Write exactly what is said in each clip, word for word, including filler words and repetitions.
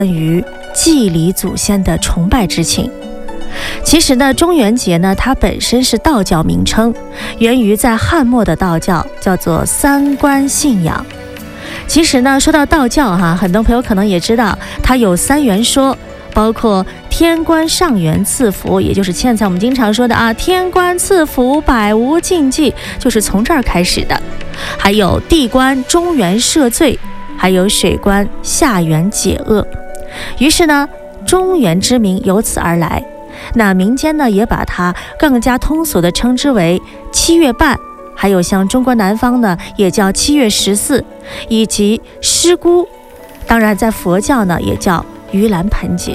于祭礼祖先的崇拜之情。其实呢，中元节呢，它本身是道教名称，源于在汉末的道教，叫做三观信仰。其实呢，说到道教哈，很多朋友可能也知道，它有三元说，包括天官上元赐福，也就是现在我们经常说的啊，天官赐福，百无禁忌，就是从这儿开始的。还有地官中元赦罪，还有水官下元解厄。于是呢，中元之名由此而来。那民间呢，也把它更加通俗的称之为七月半，还有像中国南方呢，也叫七月十四，以及尸姑。当然，在佛教呢，也叫盂兰盆节。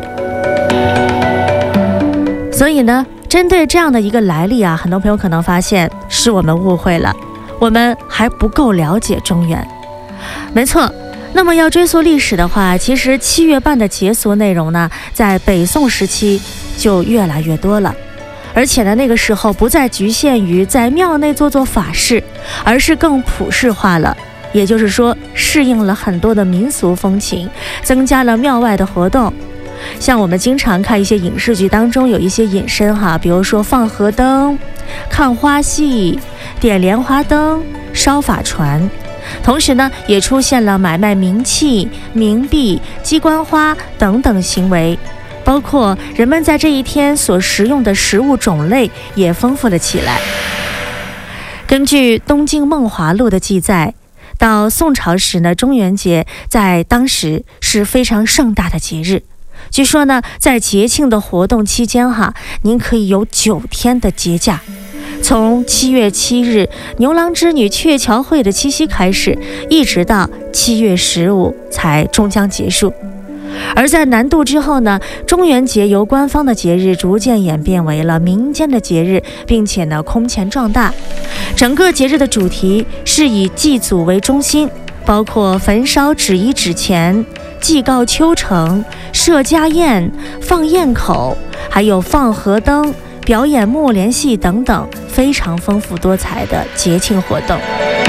所以呢，针对这样的一个来历啊，很多朋友可能发现是我们误会了，我们还不够了解中元。没错。那么要追溯历史的话，其实七月半的节俗内容呢，在北宋时期就越来越多了，而且呢，那个时候不再局限于在庙内做做法事，而是更普世化了。也就是说，适应了很多的民俗风情，增加了庙外的活动。像我们经常看一些影视剧当中有一些引申哈，比如说放河灯、看花戏、点莲花灯、烧法船。同时呢，也出现了买卖冥器、冥币、鸡冠花等等行为，包括人们在这一天所食用的食物种类也丰富了起来。根据《东京梦华录》的记载，到宋朝时呢，中元节在当时是非常盛大的节日。据说呢，在节庆的活动期间哈，您可以有九天的节假。从七月七日牛郎织女鹊桥会的七夕开始，一直到七月十五才终将结束。而在南渡之后呢，中元节由官方的节日逐渐演变为了民间的节日，并且呢空前壮大。整个节日的主题是以祭祖为中心，包括焚烧纸衣纸钱、祭告秋成、设家宴、放焰口，还有放河灯、表演木莲戏等等非常丰富多彩的节庆活动。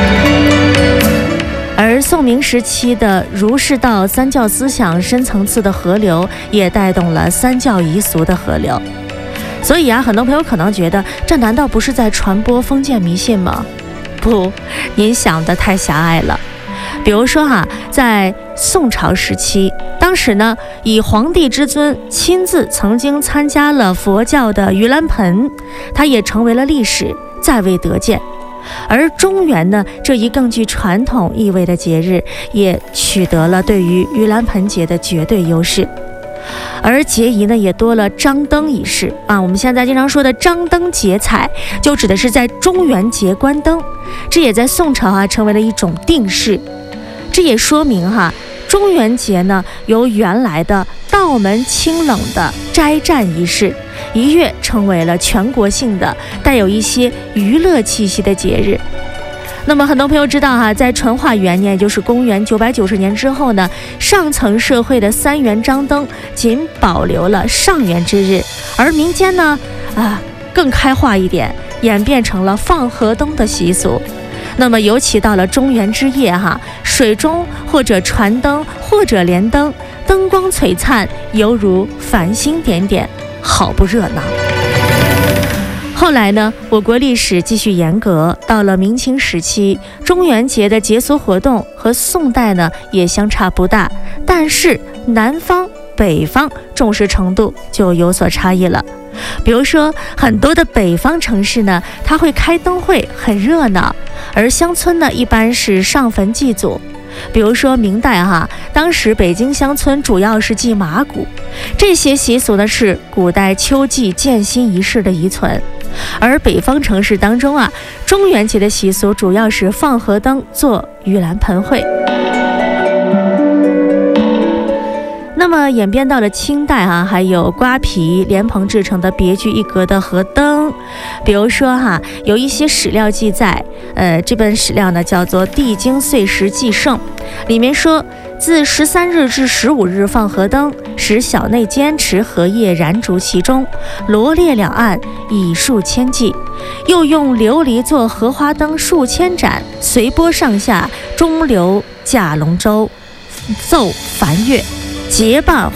而宋明时期的儒释道三教思想深层次的河流，也带动了三教遗俗的河流。所以啊，很多朋友可能觉得，这难道不是在传播封建迷信吗？不，您想的太狭隘了。比如说哈，在宋朝时期，当时呢，以皇帝之尊亲自曾经参加了佛教的盂兰盆，它也成为了历史，再未得见。而中元呢，这一更具传统意味的节日，也取得了对于盂兰盆节的绝对优势。而节仪呢，也多了张灯仪式啊。我们现在经常说的张灯结彩，就指的是在中元节关灯，这也在宋朝啊成为了一种定式。这也说明哈，中元节呢，由原来的道门清冷的斋战仪式，一跃成为了全国性的带有一些娱乐气息的节日。那么很多朋友知道哈，在淳化元年，也就是公元九百九十年之后呢，上层社会的三元张灯仅保留了上元之日，而民间呢，啊更开化一点，演变成了放河灯的习俗。那么尤其到了中元之夜哈，水中或者船灯或者莲灯，灯光璀璨，犹如繁星点点，好不热闹。后来呢，我国历史继续严格，到了明清时期，中元节的节俗活动和宋代呢也相差不大，但是南方北方重视程度就有所差异了。比如说很多的北方城市呢，它会开灯会，很热闹，而乡村呢一般是上坟祭祖。比如说明代哈，当时北京乡村主要是祭马骨，这些习俗呢是古代秋季建新仪式的遗存。而北方城市当中啊，中元节的习俗主要是放河灯、做盂兰盆会。那么演变到了清代啊，还有瓜皮、莲蓬制成的别具一格的河灯。比如说哈，有一些史料记载，呃，这本史料呢叫做《地经岁时纪盛》，里面说，自十三日至十五日放河灯，使小内坚持荷叶燃烛其中，罗列两岸以数千计，又用琉璃做荷花灯数千盏，随波上下，中流驾龙舟，奏梵乐。 结伴